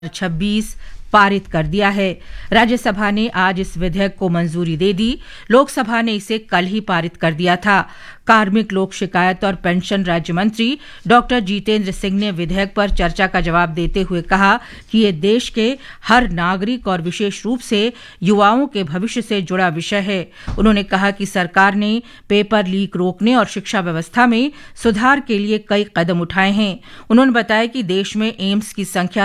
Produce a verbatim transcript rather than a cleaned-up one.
छब्बीस पारित कर दिया है। राज्यसभा ने आज इस विधेयक को मंजूरी दे दी। लोकसभा ने इसे कल ही पारित कर दिया था। कार्मिक लोक शिकायत और पेंशन राज्य मंत्री डॉक्टर जितेंद्र सिंह ने विधेयक पर चर्चा का जवाब देते हुए कहा कि ये देश के हर नागरिक और विशेष रूप से युवाओं के भविष्य से जुड़ा विषय है। उन्होंने कहा कि सरकार ने पेपर लीक रोकने और शिक्षा व्यवस्था में सुधार के लिए कई कदम उठाए हैं। उन्होंने बताया कि देश में एम्स की संख्या